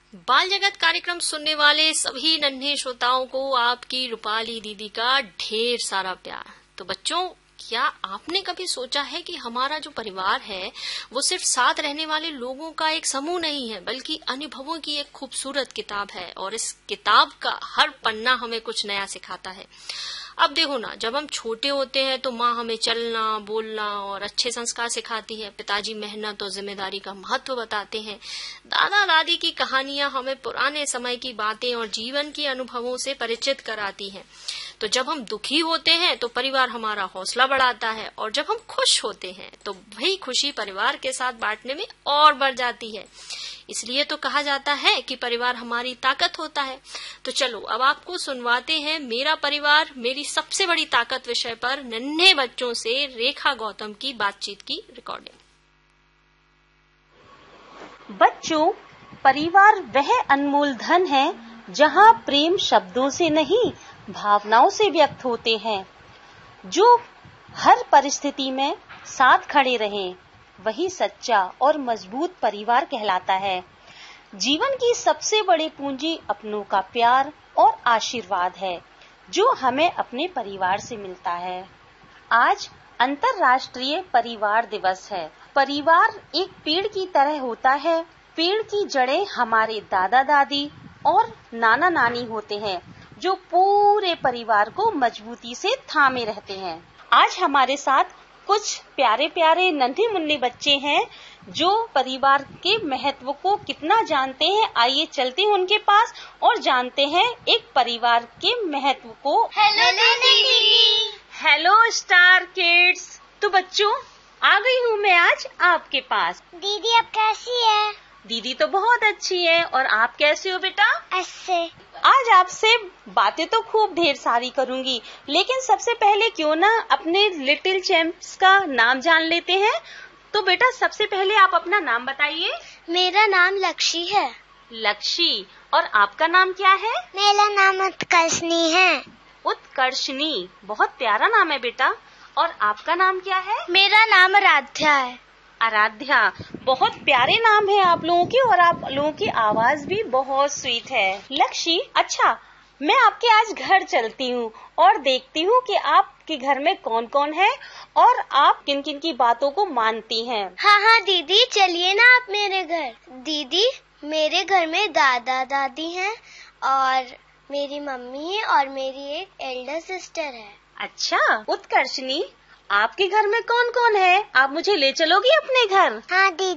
बाल जगत कार्यक्रम सुनने वाले सभी नन्हे श्रोताओं को आपकी रूपाली दीदी का ढेर सारा प्यार। तो बच्चों, क्या आपने कभी सोचा है कि हमारा जो परिवार है वो सिर्फ साथ रहने वाले लोगों का एक समूह नहीं है, बल्कि अनुभवों की एक खूबसूरत किताब है और इस किताब का हर पन्ना हमें कुछ नया सिखाता है। अब देखो ना, जब हम छोटे होते हैं तो माँ हमें चलना, बोलना और अच्छे संस्कार सिखाती है। पिताजी मेहनत और जिम्मेदारी का महत्व बताते हैं। दादा दादी की कहानियां हमें पुराने समय की बातें और जीवन के अनुभवों से परिचित कराती हैं। तो जब हम दुखी होते हैं तो परिवार हमारा हौसला बढ़ाता है, और जब हम खुश होते हैं तो वही खुशी परिवार के साथ बांटने में और बढ़ जाती है। इसलिए तो कहा जाता है कि परिवार हमारी ताकत होता है। तो चलो अब आपको सुनवाते हैं मेरा परिवार मेरी सबसे बड़ी ताकत विषय पर नन्हे बच्चों से रेखा गौतम की बातचीत की रिकॉर्डिंग। बच्चों, परिवार वह अनमोल धन है जहाँ प्रेम शब्दों से नहीं, भावनाओं से व्यक्त होते हैं। जो हर परिस्थिति में साथ खड़े रहें, वही सच्चा और मजबूत परिवार कहलाता है। जीवन की सबसे बड़ी पूंजी अपनों का प्यार और आशीर्वाद है, जो हमें अपने परिवार से मिलता है। आज अंतर्राष्ट्रीय परिवार दिवस है। परिवार एक पेड़ की तरह होता है। पेड़ की जड़ें हमारे दादा दादी और नाना नानी होते हैं, जो पूरे परिवार को मजबूती से थामे रहते हैं। आज हमारे साथ कुछ प्यारे प्यारे नन्हे मुन्ने बच्चे हैं जो परिवार के महत्व को कितना जानते हैं। आइए चलते हैं उनके पास और जानते हैं एक परिवार के महत्व को। हेलो दीदी। Hello star kids. तो बच्चों, आ गई हूँ मैं आज आपके पास। दीदी आप कैसी है? दीदी तो बहुत अच्छी है, और आप कैसे हो बेटा? अच्छे। आज आपसे बातें तो खूब ढेर सारी करूंगी, लेकिन सबसे पहले क्यों ना अपने लिटिल चैंप्स का नाम जान लेते हैं। तो बेटा सबसे पहले आप अपना नाम बताइए। मेरा नाम लक्ष्मी है। लक्ष्मी। और आपका नाम क्या है? मेरा नाम उत्कर्षणी है। उत्कर्षणी, बहुत प्यारा नाम है बेटा। और आपका नाम क्या है? मेरा नाम आराध्या है। आराध्या, बहुत प्यारे नाम है आप लोगों के, और आप लोगों की आवाज भी बहुत स्वीट है। लक्ष्मी, अच्छा मैं आपके आज घर चलती हूँ और देखती हूँ कि आपके घर में कौन कौन है और आप किन किन की बातों को मानती हैं। हाँ दीदी, चलिए ना आप मेरे घर। दीदी, मेरे घर में दादा दादी हैं और मेरी मम्मी है और मेरी एक एल्डर सिस्टर है। अच्छा उत्कर्षणी, आपके घर में कौन कौन है? आप मुझे ले चलोगी अपने घर? हाँ दीदी।